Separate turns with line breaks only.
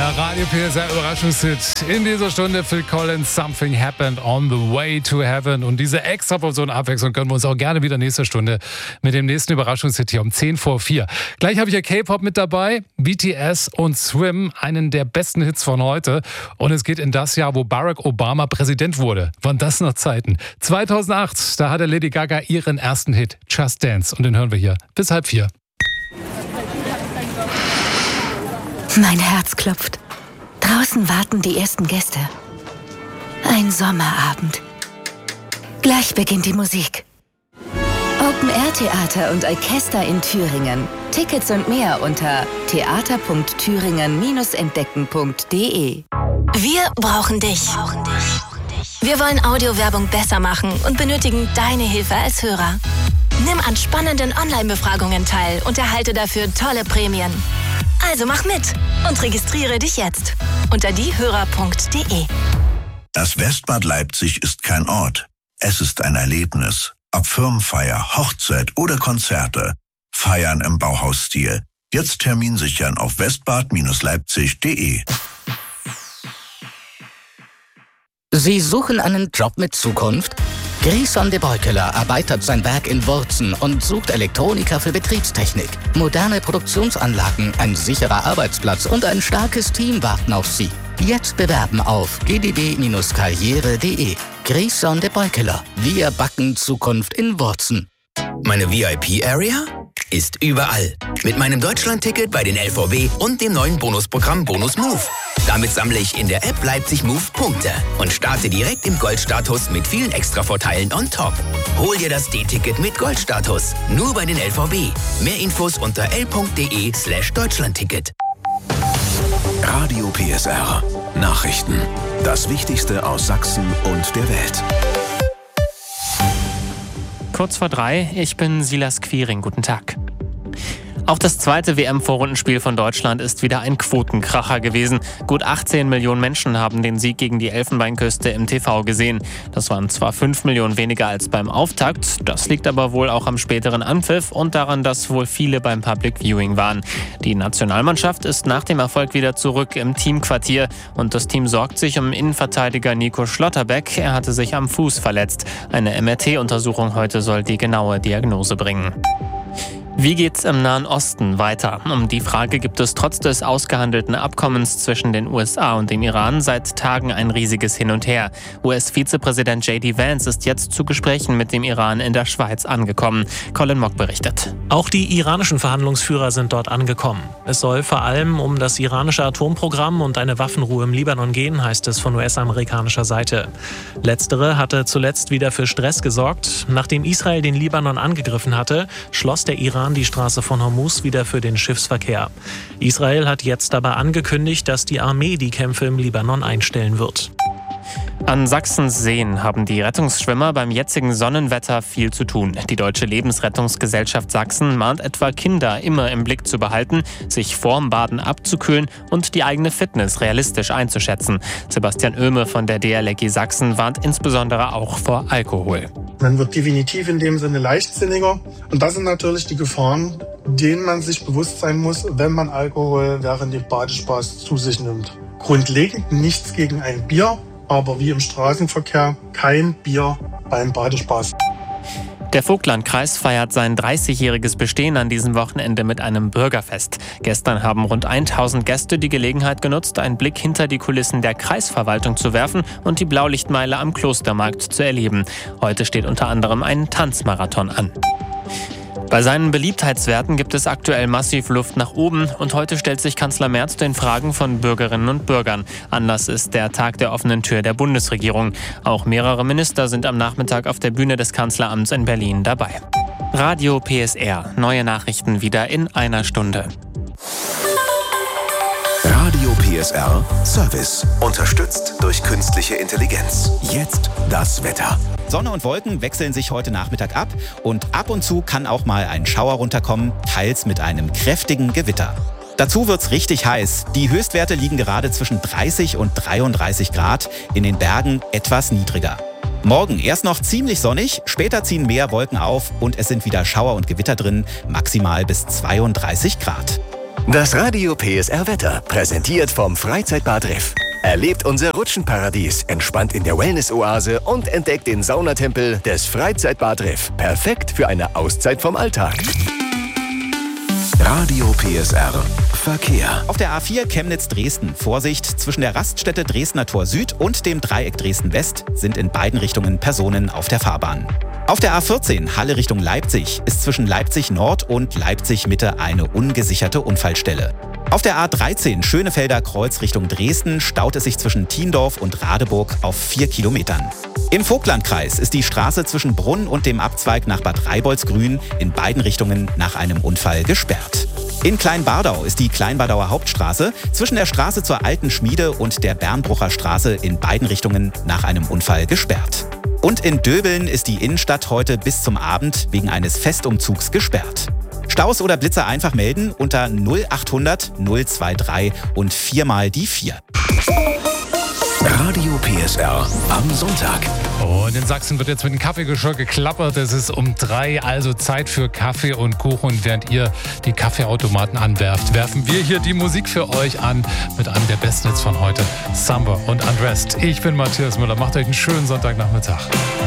Der Radio PSR Überraschungshit in dieser Stunde. Phil Collins, Something Happened on the Way to Heaven. Und diese extra Portion Abwechslung können wir uns auch gerne wieder nächste Stunde mit dem nächsten Überraschungshit hier um 4:10. Gleich habe ich ja K-Pop mit dabei, BTS und Swim, einen der besten Hits von heute. Und es geht in das Jahr, wo Barack Obama Präsident wurde. Waren das noch Zeiten? 2008, da hatte Lady Gaga ihren ersten Hit, Just Dance. Und den hören wir hier bis 3:30.
Mein Herz klopft. Draußen warten die ersten Gäste. Ein Sommerabend. Gleich beginnt die Musik. Open-Air-Theater und Orchester in Thüringen. Tickets und mehr unter theater.thüringen-entdecken.de.
Wir brauchen dich. Wir wollen Audiowerbung besser machen und benötigen deine Hilfe als Hörer. Nimm an spannenden Online-Befragungen teil und erhalte dafür tolle Prämien. Also mach mit und registriere dich jetzt unter diehörer.de.
Das Westbad Leipzig ist kein Ort. Es ist ein Erlebnis. Ob Firmenfeier, Hochzeit oder Konzerte. Feiern im Bauhausstil. Jetzt Termin sichern auf westbad-leipzig.de.
Sie suchen einen Job mit Zukunft? Grison de Beukeler erweitert sein Werk in Wurzen und sucht Elektroniker für Betriebstechnik. Moderne Produktionsanlagen, ein sicherer Arbeitsplatz und ein starkes Team warten auf Sie. Jetzt bewerben auf gdb-karriere.de. Grison de Beukeler. Wir backen Zukunft in Wurzen.
Meine VIP-Area ist überall. Mit meinem Deutschland-Ticket bei den LVB und dem neuen Bonusprogramm Bonus Move. Damit sammle ich in der App Leipzig Move Punkte und starte direkt im Goldstatus mit vielen Extravorteilen on top. Hol dir das D-Ticket mit Goldstatus. Nur bei den LVB. Mehr Infos unter l.de/Deutschlandticket.
Radio PSR. Nachrichten. Das Wichtigste aus Sachsen und der Welt.
Kurz vor 3, ich bin Silas Quiring. Guten Tag. Auch das zweite WM-Vorrundenspiel von Deutschland ist wieder ein Quotenkracher gewesen. Gut 18 Millionen Menschen haben den Sieg gegen die Elfenbeinküste im TV gesehen. Das waren zwar 5 Millionen weniger als beim Auftakt, das liegt aber wohl auch am späteren Anpfiff und daran, dass wohl viele beim Public Viewing waren. Die Nationalmannschaft ist nach dem Erfolg wieder zurück im Teamquartier und das Team sorgt sich um Innenverteidiger Nico Schlotterbeck. Er hatte sich am Fuß verletzt. Eine MRT-Untersuchung heute soll die genaue Diagnose bringen. Wie geht's im Nahen Osten weiter? Um die Frage gibt es trotz des ausgehandelten Abkommens zwischen den USA und dem Iran seit Tagen ein riesiges Hin und Her. US-Vizepräsident J.D. Vance ist jetzt zu Gesprächen mit dem Iran in der Schweiz angekommen. Colin Mock berichtet.
Auch die iranischen Verhandlungsführer sind dort angekommen. Es soll vor allem um das iranische Atomprogramm und eine Waffenruhe im Libanon gehen, heißt es von US-amerikanischer Seite. Letztere hatte zuletzt wieder für Stress gesorgt. Nachdem Israel den Libanon angegriffen hatte, schloss der Iran die Straße von Hormuz wieder für den Schiffsverkehr. Israel hat jetzt aber angekündigt, dass die Armee die Kämpfe im Libanon einstellen wird.
An Sachsens Seen haben die Rettungsschwimmer beim jetzigen Sonnenwetter viel zu tun. Die Deutsche Lebensrettungsgesellschaft Sachsen mahnt etwa Kinder immer im Blick zu behalten, sich vorm Baden abzukühlen und die eigene Fitness realistisch einzuschätzen. Sebastian Oehme von der DLRG Sachsen warnt insbesondere auch vor Alkohol.
Man wird definitiv in dem Sinne leichtsinniger. Und das sind natürlich die Gefahren, denen man sich bewusst sein muss, wenn man Alkohol während dem Badespaß zu sich nimmt. Grundlegend nichts gegen ein Bier, aber wie im Straßenverkehr kein Bier beim Badespaß.
Der Vogtlandkreis feiert sein 30-jähriges Bestehen an diesem Wochenende mit einem Bürgerfest. Gestern haben rund 1000 Gäste die Gelegenheit genutzt, einen Blick hinter die Kulissen der Kreisverwaltung zu werfen und die Blaulichtmeile am Klostermarkt zu erleben. Heute steht unter anderem ein Tanzmarathon an. Bei seinen Beliebtheitswerten gibt es aktuell massiv Luft nach oben und heute stellt sich Kanzler Merz den Fragen von Bürgerinnen und Bürgern. Anlass ist der Tag der offenen Tür der Bundesregierung. Auch mehrere Minister sind am Nachmittag auf der Bühne des Kanzleramts in Berlin dabei. Radio PSR. Neue Nachrichten wieder in einer Stunde.
Radio PSR Service. Unterstützt durch künstliche Intelligenz. Jetzt das Wetter.
Sonne und Wolken wechseln sich heute Nachmittag ab und ab und zu kann auch mal ein Schauer runterkommen, teils mit einem kräftigen Gewitter. Dazu wird's richtig heiß. Die Höchstwerte liegen gerade zwischen 30 und 33 Grad, in den Bergen etwas niedriger. Morgen erst noch ziemlich sonnig, später ziehen mehr Wolken auf und es sind wieder Schauer und Gewitter drin, maximal bis 32 Grad.
Das Radio PSR Wetter, präsentiert vom Freizeitbad Riff. Erlebt unser Rutschenparadies, entspannt in der Wellness-Oase und entdeckt den Saunatempel des Freizeitbad Riff. Perfekt für eine Auszeit vom Alltag.
Radio PSR Verkehr.
Auf der A4 Chemnitz-Dresden. Vorsicht, zwischen der Raststätte Dresdner Tor Süd und dem Dreieck Dresden-West sind in beiden Richtungen Personen auf der Fahrbahn. Auf der A14 Halle Richtung Leipzig ist zwischen Leipzig Nord und Leipzig Mitte eine ungesicherte Unfallstelle. Auf der A13 Schönefelder Kreuz Richtung Dresden staut es sich zwischen Thiendorf und Radeburg auf 4 Kilometern. Im Vogtlandkreis ist die Straße zwischen Brunn und dem Abzweig nach Bad Reiboldsgrün in beiden Richtungen nach einem Unfall gesperrt. In Kleinbardau ist die Kleinbardauer Hauptstraße zwischen der Straße zur Alten Schmiede und der Bernbrucher Straße in beiden Richtungen nach einem Unfall gesperrt. Und in Döbeln ist die Innenstadt heute bis zum Abend wegen eines Festumzugs gesperrt. Staus oder Blitzer einfach melden unter 0800 023 und 4 mal die 4.
Radio PSR am Sonntag.
Und in Sachsen wird jetzt mit dem Kaffeegeschirr geklappert. Es ist um 3, also Zeit für Kaffee und Kuchen. Und während ihr die Kaffeeautomaten anwerft, werfen wir hier die Musik für euch an mit einem der besten Hits von heute, Samba und Undressed. Ich bin Matthias Müller. Macht euch einen schönen Sonntagnachmittag.